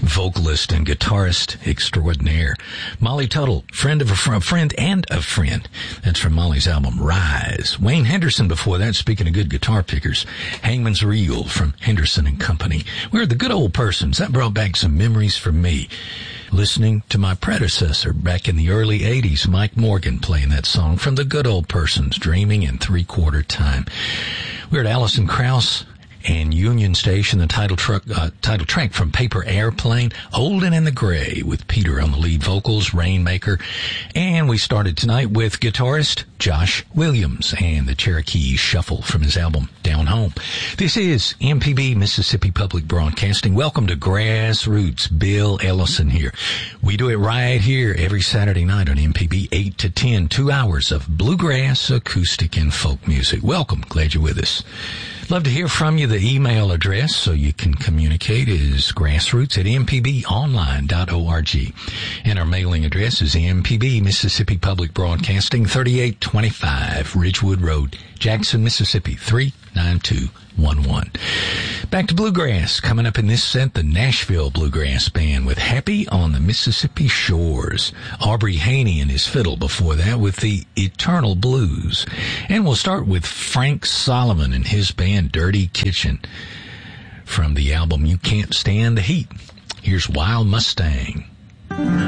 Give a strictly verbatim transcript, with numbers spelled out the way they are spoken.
vocalist and guitarist extraordinaire. Molly Tuttle, friend of a fr- friend and a friend. That's from Molly's album Rise. Wayne Henderson before that, speaking of good guitar pickers. Hangman's Reel from Henderson and Company. We're the good old persons. That brought back some memories for me. Listening to my predecessor back in the early eighties, Mike Morgan, playing that song from the good old persons, Dreaming in Three-Quarter Time. We're at Alison Krauss and Union Station, the title truck, uh, title track from Paper Airplane, Olden and the Gray, with Peter on the lead vocals, Rainmaker. And we started tonight with guitarist Josh Williams and the Cherokee Shuffle from his album Down Home. This is M P B, Mississippi Public Broadcasting. Welcome to Grassroots. Bill Ellison here. We do it right here every Saturday night on M P B, eight to ten, two hours of bluegrass, acoustic, and folk music. Welcome. Glad you're with us. Love to hear from you. The email address so you can communicate is grassroots at m p b online dot org. And our mailing address is M P B, Mississippi Public Broadcasting, thirty-eight twenty-five Ridgewood Road, Jackson, Mississippi, three nine two one one. Back to bluegrass. Coming up in this set, the Nashville Bluegrass Band with Happy on the Mississippi Shores. Aubrey Haney and his fiddle before that with the Eternal Blues. And we'll start with Frank Solomon and his band Dirty Kitchen from the album You Can't Stand the Heat. Here's Wild Mustang.